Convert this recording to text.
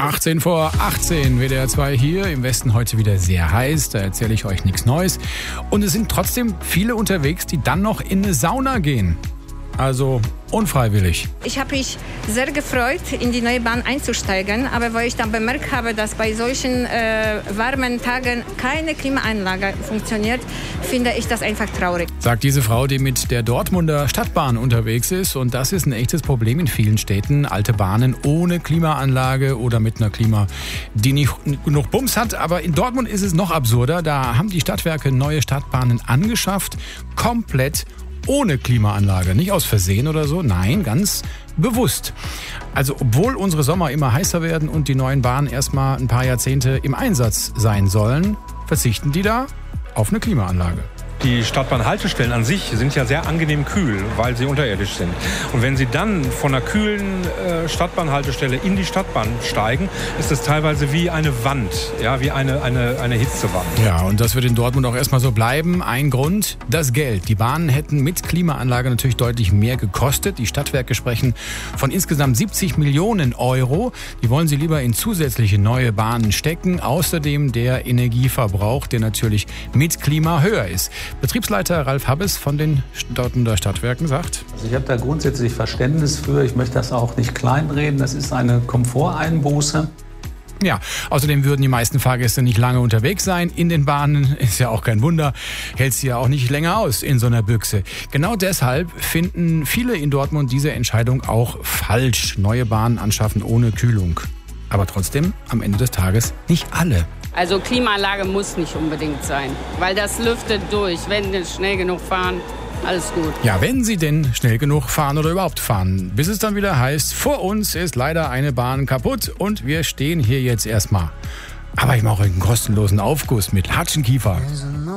18 vor 18, WDR 2 hier. Im Westen heute wieder sehr heiß, da erzähle ich euch nichts Neues. Und es sind trotzdem viele unterwegs, die dann noch in eine Sauna gehen. Also unfreiwillig. Ich habe mich sehr gefreut, in die neue Bahn einzusteigen. Aber weil ich dann bemerkt habe, dass bei solchen warmen Tagen keine Klimaanlage funktioniert, finde ich das einfach traurig. Sagt diese Frau, die mit der Dortmunder Stadtbahn unterwegs ist. Und das ist ein echtes Problem in vielen Städten. Alte Bahnen ohne Klimaanlage oder mit einer Klima, die nicht genug Bums hat. Aber in Dortmund ist es noch absurder. Da haben die Stadtwerke neue Stadtbahnen angeschafft, komplett ohne Klimaanlage. Nicht aus Versehen oder so, nein, ganz bewusst. Also obwohl unsere Sommer immer heißer werden und die neuen Bahnen erstmal ein paar Jahrzehnte im Einsatz sein sollen, verzichten die da auf eine Klimaanlage. Die Stadtbahnhaltestellen an sich sind ja sehr angenehm kühl, weil sie unterirdisch sind. Und wenn Sie dann von einer kühlen Stadtbahnhaltestelle in die Stadtbahn steigen, ist es teilweise wie eine Wand, ja, wie eine Hitzewand. Ja, und das wird in Dortmund auch erstmal so bleiben. Ein Grund, das Geld. Die Bahnen hätten mit Klimaanlage natürlich deutlich mehr gekostet. Die Stadtwerke sprechen von insgesamt 70 Millionen Euro. Die wollen sie lieber in zusätzliche neue Bahnen stecken. Außerdem der Energieverbrauch, der natürlich mit Klima höher ist. Betriebsleiter Ralf Habes von den Dortmunder Stadtwerken sagt: Also ich habe da grundsätzlich Verständnis für. Ich möchte das auch nicht kleinreden. Das ist eine Komforteinbuße. Ja, außerdem würden die meisten Fahrgäste nicht lange unterwegs sein in den Bahnen. Ist ja auch kein Wunder, hält sie ja auch nicht länger aus in so einer Büchse. Genau deshalb finden viele in Dortmund diese Entscheidung auch falsch. Neue Bahnen anschaffen ohne Kühlung. Aber trotzdem, am Ende des Tages nicht alle. Also Klimaanlage muss nicht unbedingt sein, weil das lüftet durch. Wenn wir schnell genug fahren, alles gut. Ja, wenn Sie denn schnell genug fahren oder überhaupt fahren. Bis es dann wieder heißt, vor uns ist leider eine Bahn kaputt und wir stehen hier jetzt erstmal. Aber ich mache euch einen kostenlosen Aufguss mit Latschenkiefer.